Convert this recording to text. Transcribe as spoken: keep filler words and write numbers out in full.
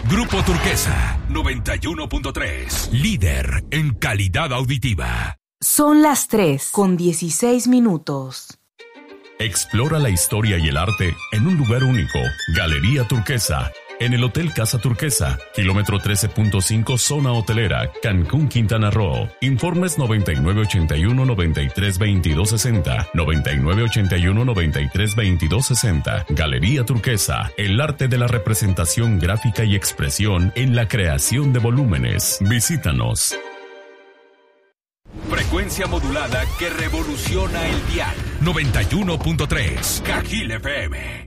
Grupo Turquesa, noventa y uno punto tres. Líder en calidad auditiva. Son las tres con dieciséis minutos. Explora la historia y el arte en un lugar único. Galería Turquesa. En el Hotel Casa Turquesa, kilómetro trece punto cinco, zona hotelera, Cancún, Quintana Roo. Informes noventa y nueve ochenta y uno noventa y tres veintidós sesenta, noventa y nueve ochenta y uno noventa y tres veintidós sesenta. Galería Turquesa, el arte de la representación gráfica y expresión en la creación de volúmenes. Visítanos. Frecuencia modulada que revoluciona el dial. noventa y uno punto tres, Cajil F M.